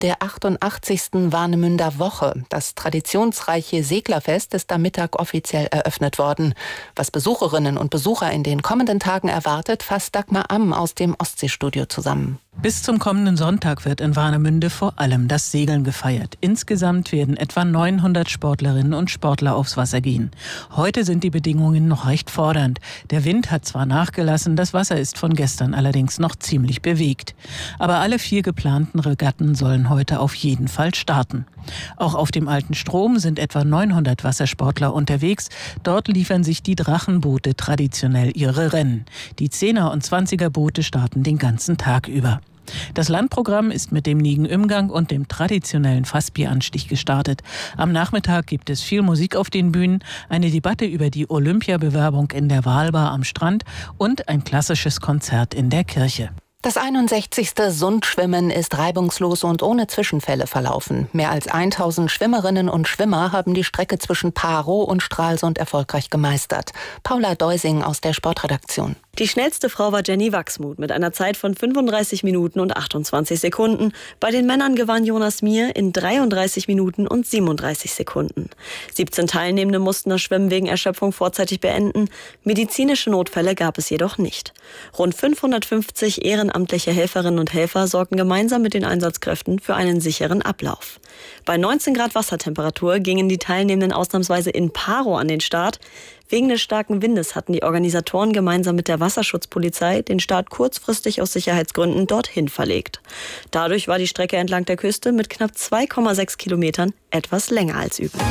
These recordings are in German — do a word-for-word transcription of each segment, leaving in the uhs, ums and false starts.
der achtundachtzigsten Warnemünder Woche. Das traditionsreiche Seglerfest ist am Mittag offiziell eröffnet worden. Was Besucherinnen und Besucher in den kommenden Tagen erwartet, fasst Dagmar Amm aus dem Ostseestudio zusammen. Bis zum kommenden Sonntag wird in Warnemünde vor allem das Segeln gefeiert. Insgesamt werden etwa neunhundert Sportlerinnen und Sportler aufs Wasser gehen. Heute sind die Bedingungen noch recht fordernd. Der Wind hat zwar nachgelassen, das Wasser ist von gestern allerdings noch ziemlich bewegt. Aber alle vier geplanten Regatten sollen heute auf jeden Fall starten. Auch auf dem Alten Strom sind etwa neunhundert Wassersportler unterwegs. Dort liefern sich die Drachenboote traditionell ihre Rennen. Die Zehner- und Zwanziger-Boote starten den ganzen Tag über. Das Landprogramm ist mit dem Nigen-Umgang und dem traditionellen Fassbieranstich gestartet. Am Nachmittag gibt es viel Musik auf den Bühnen, eine Debatte über die Olympiabewerbung in der Walbar am Strand und ein klassisches Konzert in der Kirche. Das einundsechzigste Sundschwimmen ist reibungslos und ohne Zwischenfälle verlaufen. Mehr als tausend Schwimmerinnen und Schwimmer haben die Strecke zwischen Parow und Stralsund erfolgreich gemeistert. Paula Deusing aus der Sportredaktion. Die schnellste Frau war Jenny Wachsmuth mit einer Zeit von fünfunddreißig Minuten und achtundzwanzig Sekunden. Bei den Männern gewann Jonas Mier in dreiunddreißig Minuten und siebenunddreißig Sekunden. siebzehn Teilnehmende mussten das Schwimmen wegen Erschöpfung vorzeitig beenden. Medizinische Notfälle gab es jedoch nicht. Rund fünfhundertfünfzig ehrenamtliche Helferinnen und Helfer sorgten gemeinsam mit den Einsatzkräften für einen sicheren Ablauf. Bei neunzehn Grad Wassertemperatur gingen die Teilnehmenden ausnahmsweise in Parow an den Start. Wegen des starken Windes hatten die Organisatoren gemeinsam mit der Wasserschutzpolizei den Start kurzfristig aus Sicherheitsgründen dorthin verlegt. Dadurch war die Strecke entlang der Küste mit knapp zwei Komma sechs Kilometern etwas länger als üblich.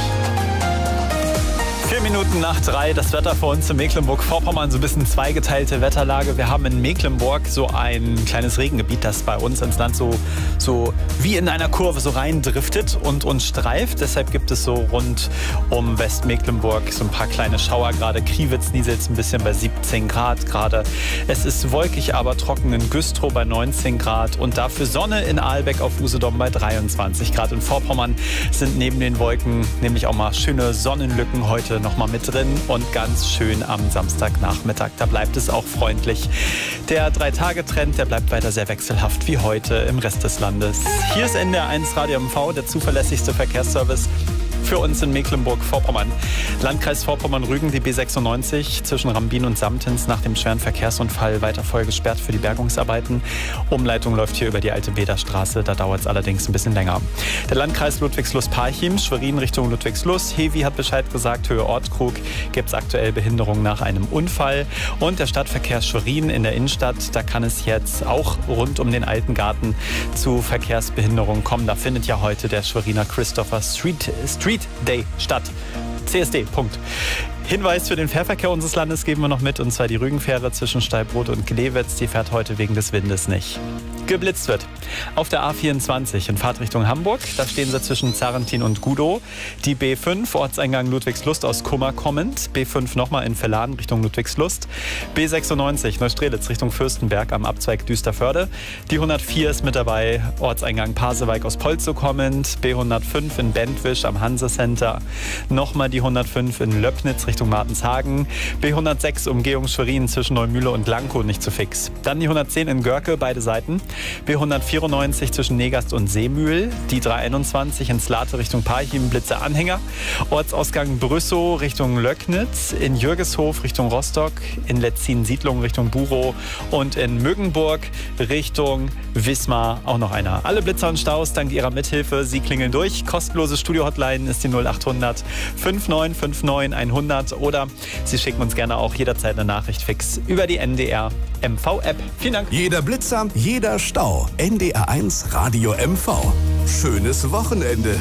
Vier Minuten nach drei, das Wetter für uns in Mecklenburg-Vorpommern, so ein bisschen zweigeteilte Wetterlage. Wir haben in Mecklenburg so ein kleines Regengebiet, das bei uns ins Land so, so wie in einer Kurve so reindriftet und uns streift. Deshalb gibt es so rund um Westmecklenburg so ein paar kleine Schauer. Gerade Kriwitz nieselt ein bisschen bei siebzehn Grad gerade. Es ist wolkig, aber trocken in Güstrow bei neunzehn Grad und dafür Sonne in Ahlbeck auf Usedom bei dreiundzwanzig Grad. In Vorpommern sind neben den Wolken nämlich auch mal schöne Sonnenlücken heute noch mal mit drin und ganz schön am Samstagnachmittag. Da bleibt es auch freundlich. Der Drei-Tage-Trend, der bleibt weiter sehr wechselhaft wie heute im Rest des Landes. Hier ist N D R eins Radio M V, der zuverlässigste Verkehrsservice für uns in Mecklenburg-Vorpommern. Landkreis Vorpommern-Rügen, die B sechsundneunzig zwischen Rambin und Samtens nach dem schweren Verkehrsunfall weiter voll gesperrt für die Bergungsarbeiten. Umleitung läuft hier über die alte Bederstraße, da dauert es allerdings ein bisschen länger. Der Landkreis Ludwigslust-Parchim, Schwerin Richtung Ludwigslust. Hevi hat Bescheid gesagt, Höhe Ortkrug gibt es aktuell Behinderung nach einem Unfall. Und der Stadtverkehr Schwerin in der Innenstadt, da kann es jetzt auch rund um den Alten Garten zu Verkehrsbehinderungen kommen. Da findet ja heute der Schweriner Christopher Street, Street Day statt. C S D, Punkt. Hinweis für den Fährverkehr unseres Landes geben wir noch mit, und zwar die Rügenfähre zwischen Steilbrot und Glewitz. Die fährt heute wegen des Windes nicht. Geblitzt wird auf der A vierundzwanzig in Fahrtrichtung Hamburg. Da stehen sie zwischen Zarentin und Gudow. Die B fünf, Ortseingang Ludwigslust aus Kummer kommend. B fünf nochmal in Verladen Richtung Ludwigslust. B sechsundneunzig Neustrelitz Richtung Fürstenberg am Abzweig Düsterförde. Die hundertvier ist mit dabei, Ortseingang Pasewalk aus Polzow kommend. B hundertfünf in Bentwisch am Hanse-Center. Nochmal die hundertfünf in Löbnitz Richtung Martenshagen. B hundertsechs Umgehung Schwerin zwischen Neumühle und Lankow nicht zu fix. Dann die hundertzehn in Görke, beide Seiten. B hundertvierundneunzig zwischen Negast und Seemühl. Die dreihunderteinundzwanzig in Slate Richtung Parchim, Blitze Anhänger. Ortsausgang Brüssow Richtung Löcknitz. In Jürgeshof Richtung Rostock. In Letzin Siedlung Richtung Burow. Und in Mögenburg Richtung Wismar auch noch einer. Alle Blitzer und Staus dank Ihrer Mithilfe. Sie klingeln durch. Kostenlose Studio-Hotline ist die null achthundert neunundfünfzig neunundfünfzig hundert. Oder Sie schicken uns gerne auch jederzeit eine Nachricht fix über die N D R M V-App. Vielen Dank. Jeder Blitzer, jeder Stau. N D R eins Radio M V. Schönes Wochenende.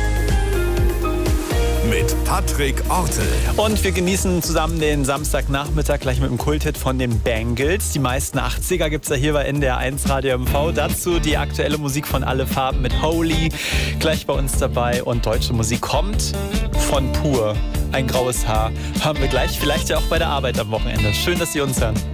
Mit Patrick Ortel. Und wir genießen zusammen den Samstagnachmittag gleich mit dem Kulthit von den Bangles. Die meisten achtziger gibt es ja hier bei N D R eins Radio M V. Dazu die aktuelle Musik von Alle Farben mit Holy. Gleich bei uns dabei. Und deutsche Musik kommt von Pur. Ein graues Haar. Haben wir gleich, vielleicht ja auch bei der Arbeit am Wochenende. Schön, dass Sie uns hören.